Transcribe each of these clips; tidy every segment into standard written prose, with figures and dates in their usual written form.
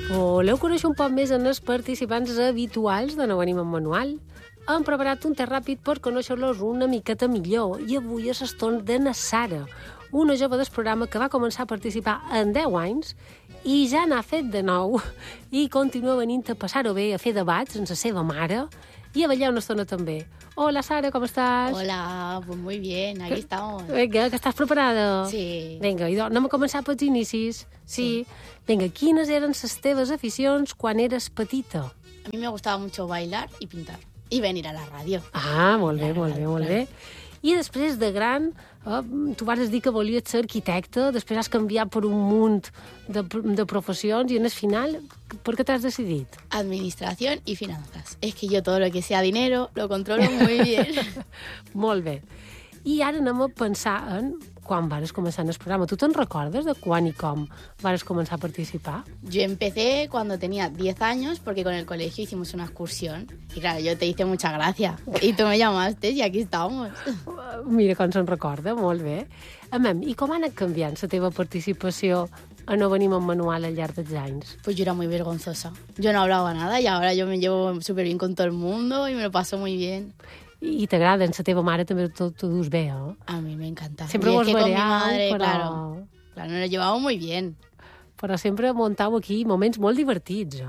Voleu conèixer un poc més en els participants habituals de No venim amb manual? Hem preparat un test ràpid per conèixer-los una miqueta millor i avui és el torn de na Sara, una jove del programa que va començar a participar en 10 anys i ja n'ha fet de nou i continua venint a passar-ho bé, a fer debats amb la seva mare i a ballar una estona també. Hola, Sara, ¿cómo estás? Hola, pues muy bien, aquí estamos. Vinga, que estàs preparada? Sí. Vinga, anem a començar pels inicis. Sí. Vinga, quines eren les teves aficions quan eres petita? A mí me gustaba mucho bailar y pintar. Y venir a la radio. Ah, molt bé, molt bé, molt bé. I després de gran, tu vas dir que volies ser arquitecte, després has canviat per un munt de professions i en el final, per què t'has decidit? Administración y finanzas. Es que yo todo lo que sea dinero lo controlo muy bien. Molt bé. I ara anem a pensar en quan vas començar en el programa. Tu te'n recordes de quan i com vas començar a participar? Yo empecé cuando tenía 10 años porque con el colegio hicimos una excursión. Y claro, yo te hice mucha gracia. Y tú me llamaste y aquí estamos. Mira com se'n recorda, molt bé. I com ha anat canviant la teva participació a No venim amb manual al llarg dels anys? Pues yo era muy vergonzosa. Yo no hablaba nada y ahora yo me llevo súper bien con todo el mundo y me lo paso muy bien. I t'agrada, en la teva mare també t'ho dus bé, eh? A mí me encanta. Sempre Y ho es has que con mi variat, madre, però... claro, nos lo llevamos muy bien. Però sempre muntau aquí moments molt divertits,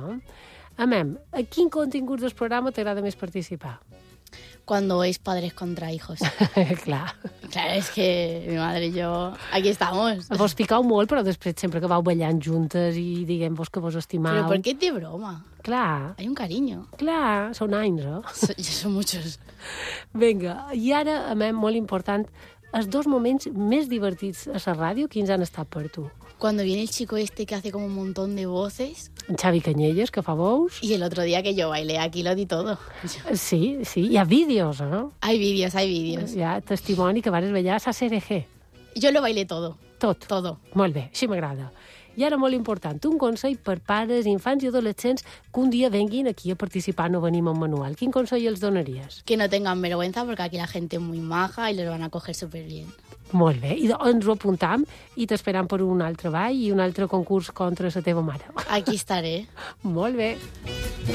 a quin contingut del programa t'agrada més participar? Cuando es padres contra hijos. Clar. Claro, es que mi madre y yo, aquí estamos. Vos picau molt, però després sempre que vau ballant juntes i diguem-vos que vos estimau. Pero ¿por qué de broma? Clar, Hay un cariño. clar, són anys, Ya son muchos. Vinga, i ara, molt important, els dos moments més divertits a la ràdio, quins han estat per tu? Cuando viene el chico este que hace como un montón de voces. En Xavi Canyelles, que fa bous. Y el otro día que yo bailé, aquí lo di todo. Sí, hi ha vídeos, no? Hay vídeos, hay vídeos. Hi ha testimoni que vares ballar a la CRG. Yo lo bailé todo. Tot. Todo. Molt bé, així m'agrada. I ara, molt important, un consell per pares, infants i adolescents que un dia venguin aquí a participar No venim amb manual. Quin consell els donaries? Que no tengan vergüenza porque aquí la gente es muy maja y les van a coger súper bien. Molt bé, i ens ho apuntam i t'esperam per un altre ball i un altre concurs contra la teva mare. Aquí estaré. Molt bé.